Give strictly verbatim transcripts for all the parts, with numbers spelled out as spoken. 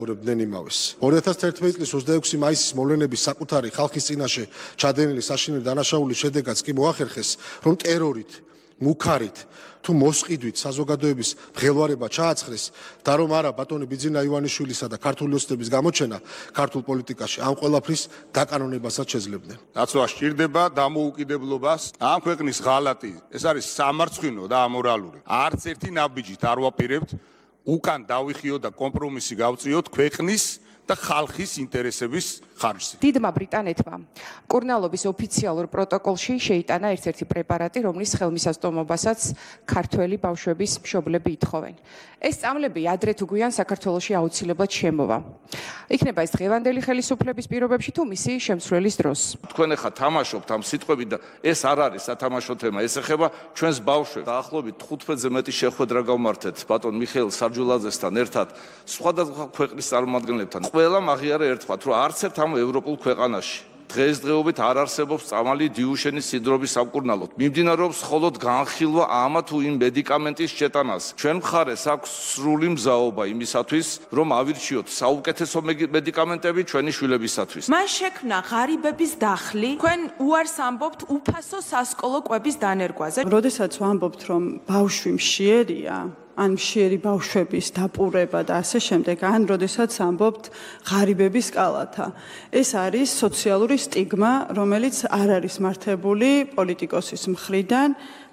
ორებდნენ იმავეს. ორი ათას თერთმეტი წლის ოცდაექვსი მაისის მოვლენების საკუთარი ხალხის წინაშე ჩადენილი საშინელი დანაშაულის შედეგაც კი მოახერხეს, რომ ტერორით, მუქარით თუ მოსყიდვით საზოგადოების მღელვარება ჩააცხრეს და რომ არა ბატონი ბიძინა ივანიშვილისა და ქართული ოცნების გამოჩენა ქართულ პოლიტიკაში ამ ყველაფრის დაკანონებასაც შეძლებდნენ. Რაცვა სჭირდება დამოუკიდებლობას, ამ ქვეყნის ღალატი, ეს არის სამარცხვინო და ამორალური. არც ერთი ნაბიჯით არ ვაპირებთ უკან დავიხიოთ და კომპრომისი გავწიოთ ქვეყნის და ხალხის ინტერესების ხარჯზე. დიდმა ბრიტანეთმა კურნალობის ოფიციალურ პროტოკოლში შეიტანა ერთ-ერთი პრეპარატი, რომლის ხელმისაწვდომობასაც ქართველი ბავშვების მშობლები ითხოვენ. ეს სწავლები ადრე თუ გვიან საქართველოში აუცილებლად შემოვა. იქნება ეს დღევანდელი ხელისუფლების პირობებში თუ მისი შემცვლელის დროს. თქვენ ახლა თამაშობთ ამ სიტყვებით და ეს არ არის სათამაშო თემა, ეს ეხება ჩვენს ბავშვებს. დაახლოებით თხუთმეტზე მეტი შეხვედრა გავმართეთ ბატონ მიხეილ სარჯულაძესთან ერთად სხვადასხვა ქვეყნის წარმომადგენლებთან. ყველამ აღიარა ერთმანეთს, რომ არც ერთ ამ ევროპულ ქვეყანაში დღესდღეობით არ არსებობს წამალი დიუშენის სინდრომის სამკურნალოდ. მიმდინარეობს მხოლოდ განხილვა ამა თუ იმ მედიკამენტის შეტანას. ჩვენ მხარეს აქვს სრული მზაობა იმისათვის, რომ ავირჩიოთ საუკეთესო მედიკამენტები ჩვენი შვილებისათვის. მან შექმნა ღარიბების დახლი. თქვენ უარს ამბობთ უფასო სასკოლო კვების დანერგვაზე. როდესაც ვამბობთ, რომ ბავშვი მშიერია, ან მშიერი ბავშვების დაპურება და ასე შემდეგ, ან როდესაც ამბობთ ღარიბების კალათა. ეს არის სოციალური სტიგმა, რომელიც არ არის მართებული პოლიტიკოსის მხრიდან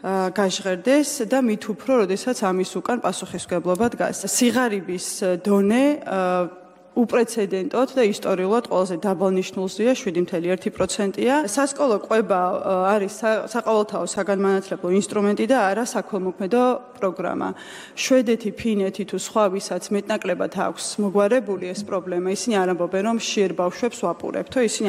გაჟღერდეს და მით უფრო, როდესაც ამის უკან პასუხისმგებლობა დგას. სიღარიბის დონე უპრეცედენტოდ და ისტორიულად ყველაზე დაბალნიშნულზეა, შვიდი წუთი ერთი პროცენტია. სასკოლო კვება არის საყოველთაო საგანმანათლებლო ინსტრუმენტი და არა საქველმოქმედო პროგრამა. შვედეთი, ფინეთი თუ სხვა ვისაც მეტნაკლებად აქვს მოგვარებული ეს პრობლემა, ისინი არ ამბობენ, რომ მშიერ ბავშვებს ვაპურებთო, ისინი